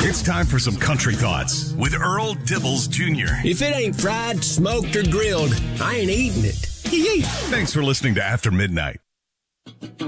It's time for some country thoughts with Earl Dibbles Jr. If it ain't fried, smoked, or grilled, I ain't eating it. Thanks for listening to After Midnight.